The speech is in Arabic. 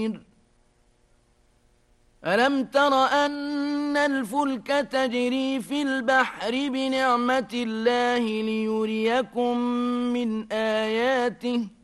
ألم تر أن الفلك تجري في البحر بنعمة الله ليريكم من آياته